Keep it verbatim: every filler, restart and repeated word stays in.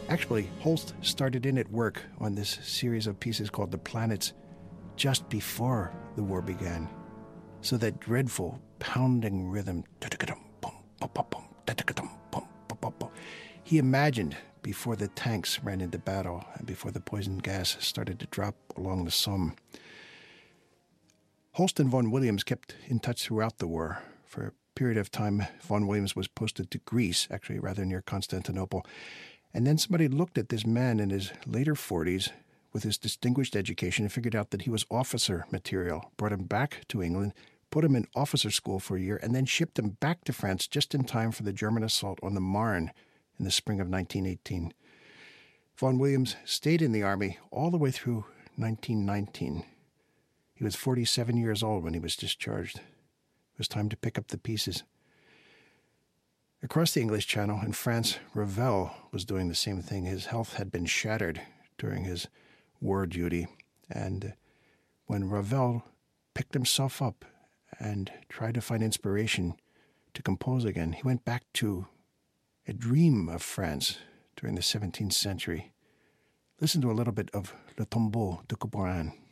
Actually, Holst started in at work on this series of pieces called The Planets just before the war began. So that dreadful pounding rhythm, he imagined before the tanks ran into battle and before the poison gas started to drop along the Somme. Holst and Vaughan Williams kept in touch throughout the war. For a period of time, Vaughan Williams was posted to Greece, actually rather near Constantinople. And then somebody looked at this man in his later forties with his distinguished education and figured out that he was officer material, brought him back to England, put him in officer school for a year, and then shipped him back to France just in time for the German assault on the Marne in the spring of nineteen eighteen. Vaughan Williams stayed in the Army all the way through nineteen nineteen. He was forty-seven years old when he was discharged. It was time to pick up the pieces. Across the English Channel in France, Ravel was doing the same thing. His health had been shattered during his war duty. And when Ravel picked himself up and tried to find inspiration to compose again, he went back to a dream of France during the seventeenth century. Listen to a little bit of Le Tombeau de Couperin.